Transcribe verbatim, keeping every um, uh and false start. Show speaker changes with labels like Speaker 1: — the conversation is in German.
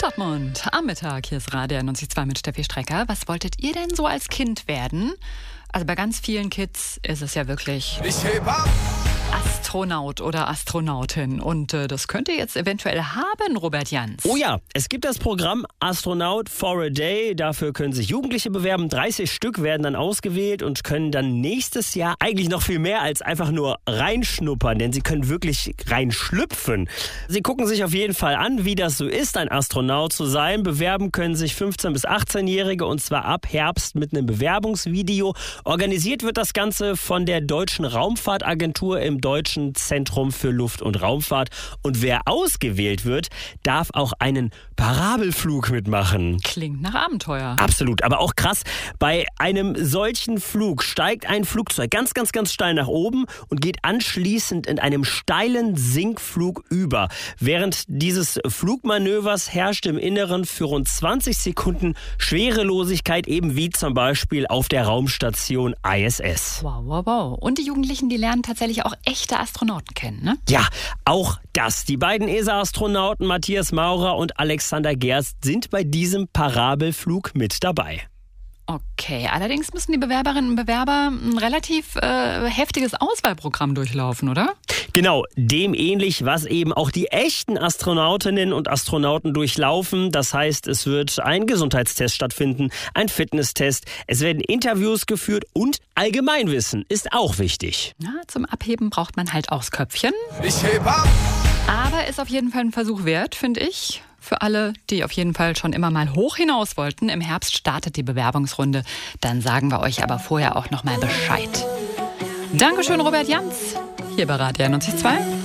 Speaker 1: Dortmund am Mittag. Hier ist Radio neunzig Komma zwei mit Steffi Strecker. Was wolltet ihr denn so als Kind werden? Also bei ganz vielen Kids ist es ja wirklich
Speaker 2: Ich heb ab.
Speaker 1: Astronaut oder Astronautin. Und äh, das könnt ihr jetzt eventuell haben, Robert Jans.
Speaker 3: Oh ja, es gibt das Programm Astronaut for a Day. Dafür können sich Jugendliche bewerben. dreißig Stück werden dann ausgewählt und können dann nächstes Jahr eigentlich noch viel mehr als einfach nur reinschnuppern, denn sie können wirklich reinschlüpfen. Sie gucken sich auf jeden Fall an, wie das so ist, ein Astronaut zu sein. Bewerben können sich fünfzehn- bis achtzehnjährige und zwar ab Herbst mit einem Bewerbungsvideo. Organisiert wird das Ganze von der Deutschen Raumfahrtagentur im Deutschen Zentrum für Luft- und Raumfahrt. Und wer ausgewählt wird, darf auch einen Parabelflug mitmachen.
Speaker 1: Klingt nach Abenteuer.
Speaker 3: Absolut, aber auch krass. Bei einem solchen Flug steigt ein Flugzeug ganz, ganz, ganz steil nach oben und geht anschließend in einem steilen Sinkflug über. Während dieses Flugmanövers herrscht im Inneren für rund zwanzig Sekunden Schwerelosigkeit, eben wie zum Beispiel auf der Raumstation I S S.
Speaker 1: Wow, wow, wow. Und die Jugendlichen, die lernen tatsächlich auch echte Astronauten kennen, ne?
Speaker 3: Ja, auch das. Die beiden E S A-Astronauten Matthias Maurer und Alexander Gerst sind bei diesem Parabelflug mit dabei.
Speaker 1: Okay, allerdings müssen die Bewerberinnen und Bewerber ein relativ äh, heftiges Auswahlprogramm durchlaufen, oder?
Speaker 3: Genau, dem ähnlich, was eben auch die echten Astronautinnen und Astronauten durchlaufen. Das heißt, es wird ein Gesundheitstest stattfinden, ein Fitnesstest, es werden Interviews geführt und Allgemeinwissen ist auch wichtig.
Speaker 1: Ja, zum Abheben braucht man halt auch das Köpfchen.
Speaker 2: Ich heb ab.
Speaker 1: Aber ist auf jeden Fall ein Versuch wert, finde ich. Für alle, die auf jeden Fall schon immer mal hoch hinaus wollten. Im Herbst startet die Bewerbungsrunde. Dann sagen wir euch aber vorher auch noch mal Bescheid. Dankeschön, Robert Jans. Hier bei Radio neunzig Komma zwei.